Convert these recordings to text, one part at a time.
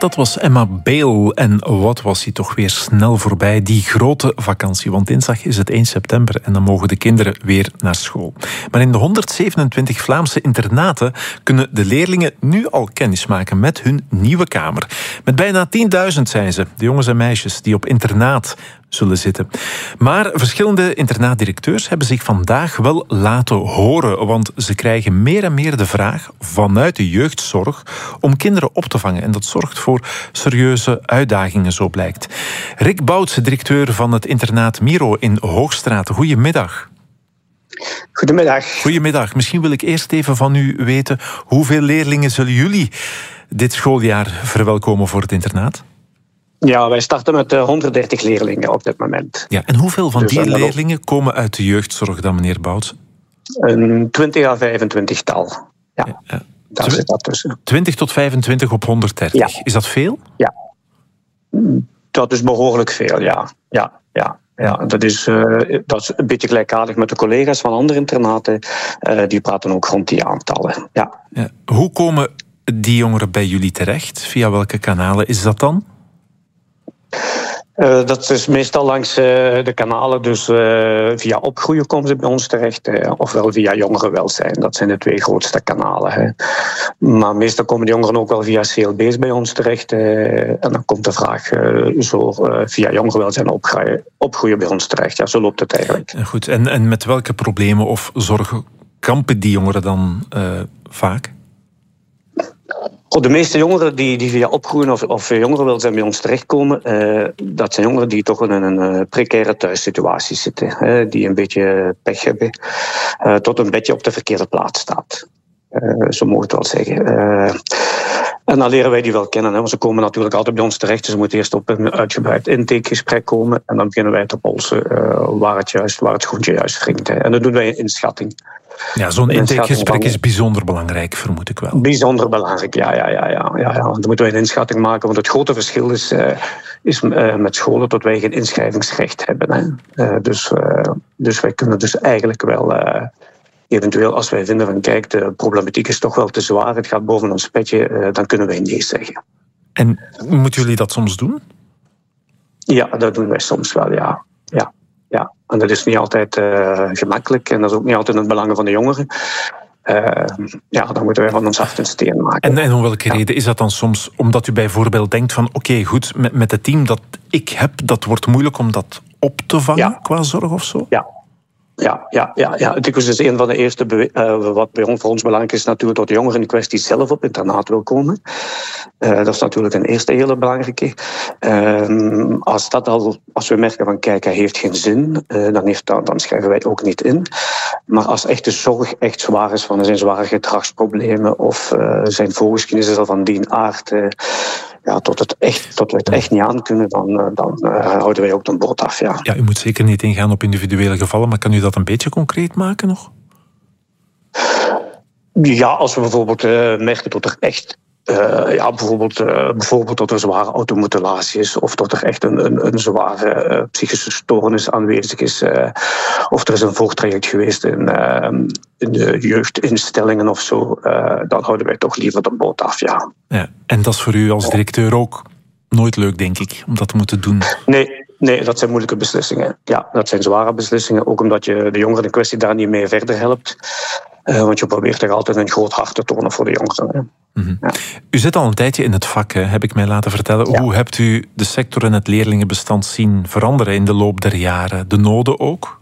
Dat was Emma Bale. En wat was die toch weer snel voorbij, die grote vakantie. Want dinsdag is het 1 september en dan mogen de kinderen weer naar school. Maar in de 127 Vlaamse internaten kunnen de leerlingen nu al kennis maken met hun nieuwe kamer. Met bijna 10.000 zijn ze, de jongens en meisjes die op internaat zullen zitten. Maar verschillende internaatdirecteurs hebben zich vandaag wel laten horen, want ze krijgen meer en meer de vraag vanuit de jeugdzorg om kinderen op te vangen. En dat zorgt voor serieuze uitdagingen, zo blijkt. Rick Boutse, directeur van het internaat Miro in Hoogstraat. Goedemiddag. Goedemiddag. Goedemiddag. Misschien wil ik eerst even van u weten, hoeveel leerlingen zullen jullie dit schooljaar verwelkomen voor het internaat? Ja, wij starten met 130 leerlingen op dit moment. Ja, en hoeveel van die leerlingen komen uit de jeugdzorg dan, meneer Boutse? Een 20 à 25-tal. Ja. Daar zit dat tussen. 20 tot 25 op 130. Ja. Is dat veel? Ja. Dat is behoorlijk veel, ja. Dat is een beetje gelijkaardig met de collega's van andere internaten. Die praten ook rond die aantallen. Ja. Hoe komen die jongeren bij jullie terecht? Via welke kanalen is dat dan? Dat is meestal langs de kanalen, dus via opgroeien komen ze bij ons terecht, ofwel via jongerenwelzijn. Dat zijn de 2 grootste kanalen. Hè. Maar meestal komen de jongeren ook wel via CLB's bij ons terecht. En dan komt de vraag via jongerenwelzijn opgroeien bij ons terecht. Ja, zo loopt het eigenlijk. Goed, en met welke problemen of zorgen kampen die jongeren dan vaak? De meeste jongeren die via opgroeien of jongerenwelzijn bij ons terechtkomen, dat zijn jongeren die toch in een precaire thuissituatie zitten. Die een beetje pech hebben, tot een beetje op de verkeerde plaats staat. Zo mogen we het wel zeggen. En dan leren wij die wel kennen. Want ze komen natuurlijk altijd bij ons terecht. Dus ze moeten eerst op een uitgebreid intakegesprek komen. En dan beginnen wij te polsen waar het schoentje juist wringt. En dan doen wij een inschatting. Ja, zo'n intakegesprek is bijzonder belangrijk, vermoed ik wel. Bijzonder belangrijk, ja. Dan moeten wij een inschatting maken. Want het grote verschil is met scholen dat wij geen inschrijvingsrecht hebben. Hè. Dus wij kunnen dus eigenlijk wel... eventueel als wij vinden van kijk, de problematiek is toch wel te zwaar, het gaat boven ons petje, dan kunnen wij nee zeggen. En moeten jullie dat soms doen? Ja, dat doen wij soms wel, ja. En dat is niet altijd gemakkelijk en dat is ook niet altijd in het belang van de jongeren. Dan moeten wij van ons hart een steen maken. En om welke reden is dat dan soms? Omdat u bijvoorbeeld denkt van oké, goed, met het team dat ik heb, dat wordt moeilijk om dat op te vangen qua zorg of zo? Ja. Het is dus een van de eerste wat voor ons belangrijk is natuurlijk dat de jongeren in kwestie zelf op internaat wil komen. Dat is natuurlijk een eerste hele belangrijke. Als we merken van kijk, hij heeft geen zin, dan schrijven wij ook niet in. Maar als echt de zorg echt zwaar is van er zijn zware gedragsproblemen of zijn voorgeschiedenis is al van die aard, tot we het echt niet aan kunnen, dan houden wij ook de boot af. Ja, u moet zeker niet ingaan op individuele gevallen, maar kan u dat een beetje concreet maken nog? Ja, als we bijvoorbeeld merken dat er echt... bijvoorbeeld dat er zware automutilatie is, of dat er echt een zware psychische stoornis aanwezig is, of er is een voortraject geweest in de jeugdinstellingen of zo, dan houden wij toch liever de boot af, ja. En dat is voor u als directeur ook nooit leuk, denk ik, om dat te moeten doen? Nee, dat zijn moeilijke beslissingen. Ja, dat zijn zware beslissingen, ook omdat je de jongeren in kwestie daar niet mee verder helpt. Want je probeert toch altijd een groot hart te tonen voor de jongeren. Mm-hmm. Ja. U zit al een tijdje in het vak, heb ik mij laten vertellen. Ja. Hoe hebt u de sector en het leerlingenbestand zien veranderen in de loop der jaren? De noden ook?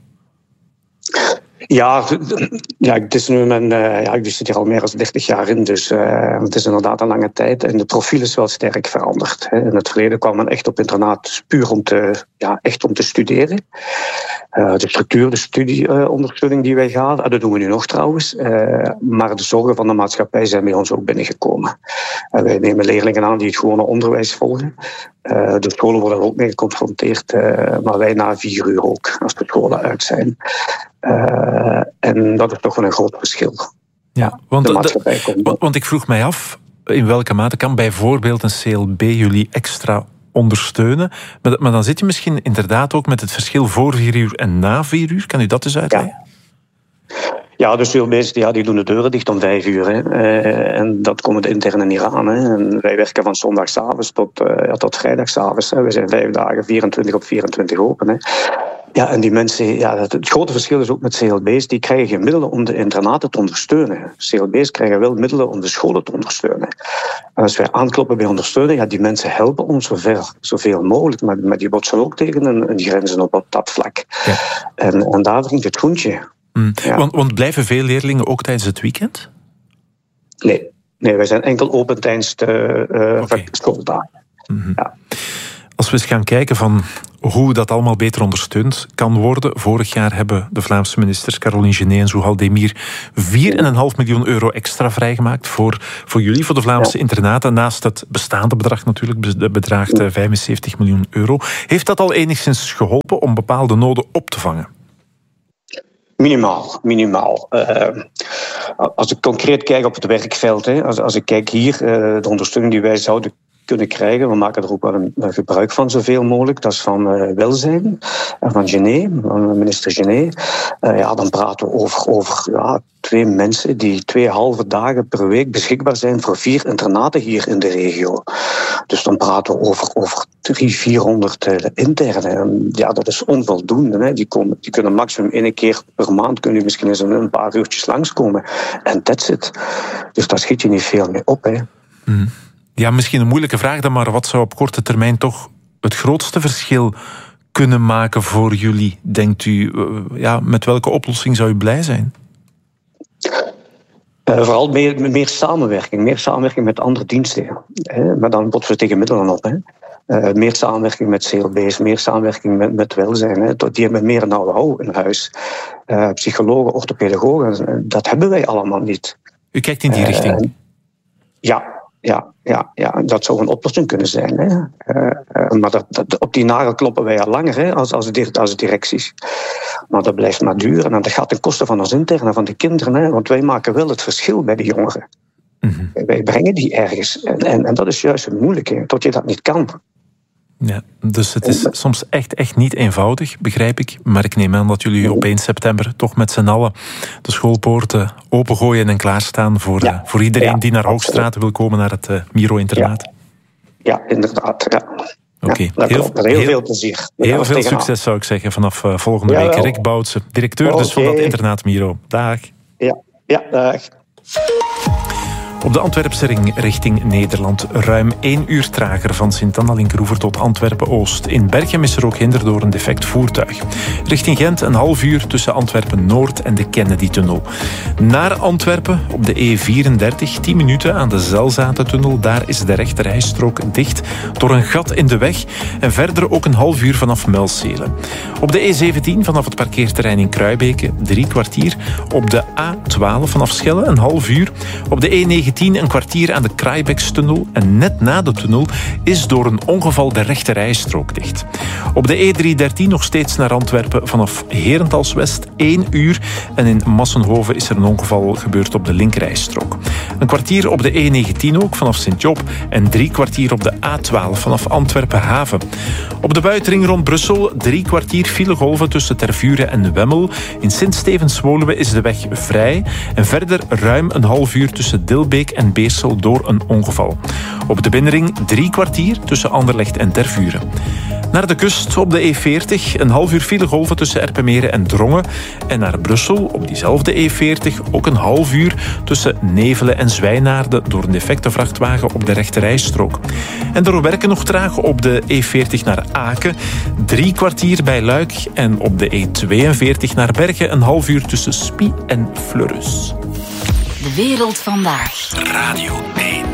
Ja, het is nu ik zit hier al meer dan 30 jaar in, dus het is inderdaad een lange tijd. En de profiel is wel sterk veranderd. Hè. In het verleden kwam men echt op internaat puur om te studeren. De structuur, de studieondersteuning die wij gaven, dat doen we nu nog trouwens. Maar de zorgen van de maatschappij zijn bij ons ook binnengekomen. Wij nemen leerlingen aan die het gewone onderwijs volgen. De scholen worden er ook mee geconfronteerd, maar wij na 4 uur ook, als de scholen uit zijn. En dat is toch wel een groot verschil. Ja, want ik vroeg mij af, in welke mate kan bijvoorbeeld een CLB jullie extra ondersteunen? Maar dan zit je misschien inderdaad ook met het verschil voor 4 uur en na 4 uur. Kan u dat dus uitleggen? Ja, de CLB's die doen de deuren dicht om 5 uur. Hè. En dat komt intern in Iran. Hè. En wij werken van zondagsavonds tot vrijdagavonds. Hè. We zijn 5 dagen 24 op 24 open. Hè. Ja, en die mensen, het grote verschil is ook met CLB's, die krijgen geen middelen om de internaten te ondersteunen. CLB's krijgen wel middelen om de scholen te ondersteunen. En als wij aankloppen bij ondersteunen, die mensen helpen ons zoveel mogelijk, maar die botsen ook tegen een grenzen op dat vlak. Ja. En daar wringt het groentje. Ja. Want blijven veel leerlingen ook tijdens het weekend? Nee, wij zijn enkel open tijdens de schooldagen. Mm-hmm. Ja. Als we eens gaan kijken van hoe dat allemaal beter ondersteund kan worden. Vorig jaar hebben de Vlaamse ministers Caroline Genet en Zouhal Demir 4,5 miljoen euro extra vrijgemaakt voor jullie, voor de Vlaamse internaten. Naast het bestaande bedrag natuurlijk, bedraagt 75 miljoen euro. Heeft dat al enigszins geholpen om bepaalde noden op te vangen? Minimaal. Als ik concreet kijk op het werkveld, als ik kijk hier, de ondersteuning die wij zouden kunnen krijgen, we maken er ook wel een gebruik van zoveel mogelijk. Dat is van welzijn, van Genet, van minister Genet. Dan praten we over 2 mensen die 2 halve dagen per week beschikbaar zijn voor 4 internaten hier in de regio. Dus dan praten we over 300-400 internen. En dat is onvoldoende. Hè. Die kunnen maximum 1 keer per maand kunnen misschien eens een paar uurtjes langskomen. En that's it. Dus daar schiet je niet veel mee op. Hè. Mm. Ja, misschien een moeilijke vraag dan, maar wat zou op korte termijn toch het grootste verschil kunnen maken voor jullie, denkt u? Met welke oplossing zou u blij zijn? Vooral meer samenwerking. Meer samenwerking met andere diensten. Maar dan botsen we tegen middelen op. Meer samenwerking met CLB's, meer samenwerking met welzijn. Die hebben meer know-how in huis. Psychologen, orthopedagogen, dat hebben wij allemaal niet. U kijkt in die richting? Ja, dat zou een oplossing kunnen zijn. Hè. Maar op die nagel kloppen wij al langer als directies. Maar dat blijft maar duren en dat gaat ten koste van ons interne, van de kinderen. Hè. Want wij maken wel het verschil bij de jongeren. Mm-hmm. Wij brengen die ergens. En dat is juist het moeilijke, tot je dat niet kan. Ja, dus het is soms echt niet eenvoudig, begrijp ik. Maar ik neem aan dat jullie op 1 september toch met z'n allen de schoolpoorten opengooien en klaarstaan voor iedereen die naar Hoogstraat wil komen, naar het Miro-internaat. Ja, inderdaad. Ja. Oké. Heel veel plezier. Heel veel succes zou ik zeggen vanaf volgende week. Rick Boutsen, directeur dus van dat internaat Miro. Dag. Ja, dag. Op de Antwerpse ring richting Nederland ruim 1 uur trager van Sint-Anna-Linkeroever tot Antwerpen-Oost. In Berchem is er ook hinder door een defect voertuig. Richting Gent een half uur tussen Antwerpen-Noord en de Kennedy-tunnel. Naar Antwerpen op de E34 10 minuten aan de Zelzatentunnel. Daar is de rechterrijstrook dicht door een gat in de weg. En verder ook een half uur vanaf Muilselen. Op de E17 vanaf het parkeerterrein in Kruibeke 3 kwartier. Op de A12 vanaf Schelle een half uur. Op de E19 een kwartier aan de Kraaibeekstunnel en net na de tunnel is door een ongeval de rechterrijstrook dicht. Op de E313 nog steeds naar Antwerpen vanaf Herentals-West 1 uur en in Massenhoven is er een ongeval gebeurd op de linkerrijstrook. Een kwartier op de E19 ook vanaf Sint-Job en 3 kwartier op de A12 vanaf Antwerpen-Haven. Op de buitenring rond Brussel 3 kwartier filegolven tussen Tervuren en Wemmel. In Sint-Stevens-Woluwe is de weg vrij en verder ruim een half uur tussen Dilbeek en Beersel door een ongeval. Op de binnenring 3 kwartier tussen Anderlecht en Tervuren. Naar de kust op de E40 een half uur filegolven tussen Erpenmeren en Drongen. En naar Brussel op diezelfde E40 ook een half uur tussen Nevelen en Zwijnaarden door een defecte vrachtwagen op de rechterrijstrook. En door werken nog traag op de E40 naar Aken. 3 kwartier bij Luik en op de E42 naar Bergen een half uur tussen Spie en Fleurus. De wereld vandaag. Radio 1.